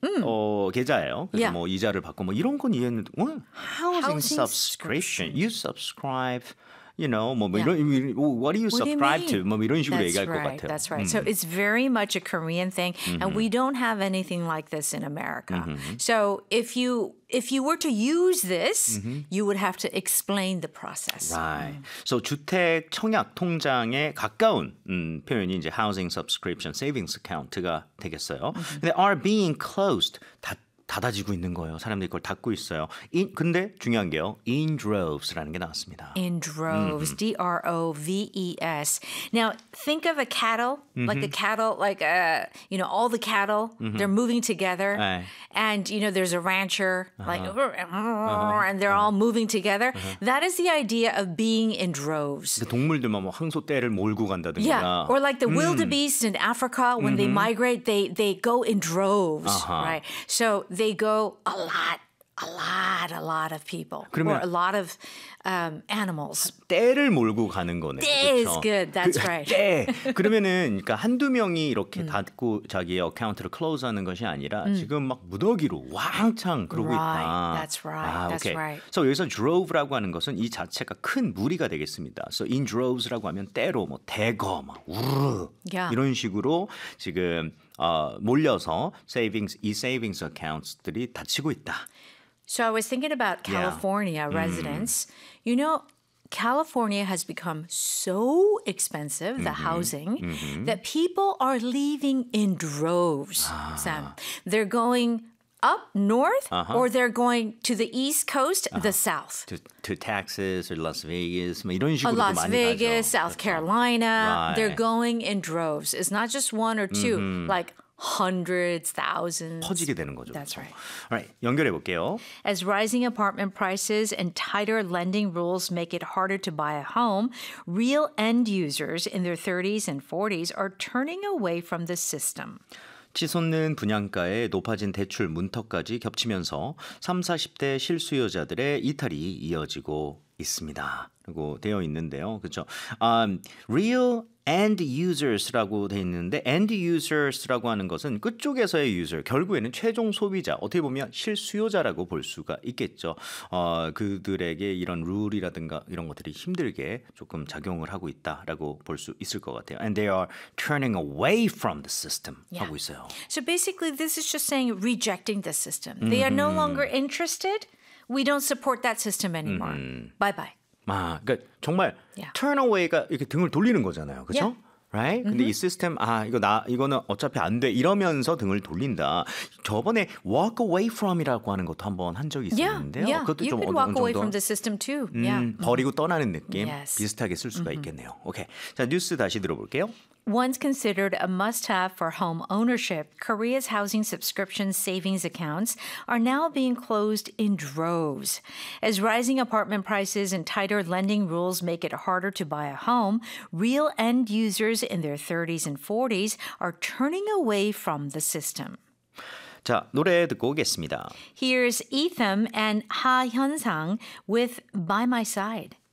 계좌예요. 그래서 Yeah. 뭐 이자를 받고 뭐 이런 건 이해는 housing Housing subscription. You subscribe, 뭐 Yeah. 이런 what do you What do you subscribe to? mean? 뭐 이런 식으로 That's 얘기할 것 right. 같아요. That's right. So it's very much a Korean thing, and we don't have anything like this in America. So if you were to use this, you would have to explain the process. Right. So 주택 청약 통장에 가까운 표현이 이제 housing subscription savings account가 되겠어요. 근데 are being closed 닫아지고 있는 거예요. 사람들이 그걸 닫고 있어요. 근데 중요한 게요. in droves라는 게 나왔습니다. In droves, D-R-O-V-E-S. Now, think of a cattle, like the cattle, like, all the cattle, they're moving together. 네. And, there's a rancher, like, and they're all moving together. That is the idea of being in droves. 그 동물들만 뭐 항소 떼를 몰고 간다든가. Yeah, or like the wildebeest in Africa, when they migrate, they go in droves, right? So they go a lot of people, or a lot of animals. 떼를 몰고 가는 거네요. 떼 is 그렇죠? good. That's right. 떼. 그러면은 그러니까 한두 명이 이렇게 닫고 자기의 어카운트를 클로즈하는 것이 아니라 지금 막 무더기로 왕창 그러고 있다. That's right. That's okay. right. So 여기서 drove라고 하는 것은 이 자체가 큰 무리가 되겠습니다. So in droves라고 하면 떼로 뭐 대거 막 우르르 Yeah. 이런 식으로 지금 몰려서 이 savings accounts들이 닫히고 있다. So I was thinking about California residents. California has become so expensive, the housing, that people are leaving in droves, Sam. They're going up north or they're going to the East Coast, the South. To Texas or Las Vegas 뭐 이런 식으로 Las 많이 Vegas, 가죠. South Carolina. Right. They're going in droves. It's not just one or two, like hundreds, thousands. 퍼지게 되는 거죠. That's right. Alright, 연결해 볼게요. As rising apartment prices and tighter lending rules make it harder to buy a home, real end users in their 30s and 40s are turning away from the system. 치솟는 분양가에 높아진 대출 문턱까지 겹치면서 30, 40대 실수요자들의 이탈이 이어지고 있습니다. 라고 되어 있는데요. 그렇죠? Real end users라고 되어 있는데 end users라고 하는 것은 끝쪽에서의 user, 결국에는 최종 소비자, 어떻게 보면 실수요자라고 볼 수가 있겠죠. 그들에게 이런 룰이라든가 이런 것들이 힘들게 조금 작용을 하고 있다라고 볼 수 있을 것 같아요. And they are turning away from the system 하고 있어요. So basically this is just saying rejecting the system. They are no longer interested. We don't support that system anymore. Bye-bye. 그러니까 정말 Yeah. turn away가 이렇게 등을 돌리는 거잖아요. 그렇죠? Yeah. Right? 근데 이 시스템 이거는 어차피 안 돼. 이러면서 등을 돌린다. 저번에 walk away from이라고 하는 것도 한번 한 적이 있었는데요. Yeah. 그것도 You 좀 could 어느 walk away 정도 from the system too. Yeah. 버리고 떠나는 느낌 Yes. 비슷하게 쓸 수가 있겠네요. 오케이. 자, 뉴스 다시 들어볼게요. Once considered a must-have for home ownership, Korea's housing subscription savings accounts are now being closed in droves. As rising apartment prices and tighter lending rules make it harder to buy a home, real end users in their 30s and 40s are turning away from the system. 자, 노래 듣고 오겠습니다. Here's Ethan and Ha Hyun-sang with By My Side.